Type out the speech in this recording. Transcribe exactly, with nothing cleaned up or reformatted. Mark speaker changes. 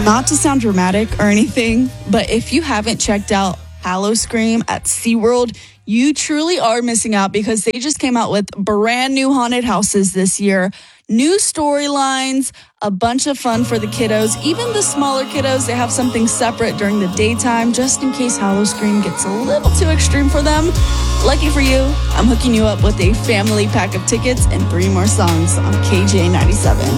Speaker 1: Not to sound dramatic or anything, but if you haven't checked out Howl-O-Scream at SeaWorld, you truly are missing out because they just came out with brand new haunted houses this year. New storylines, a bunch of fun for the kiddos. Even the smaller kiddos, they have something separate during the daytime just in case Howl-O-Scream gets a little too extreme for them. Lucky for you, I'm hooking you up with a family pack of tickets and three more songs on K J ninety-seven.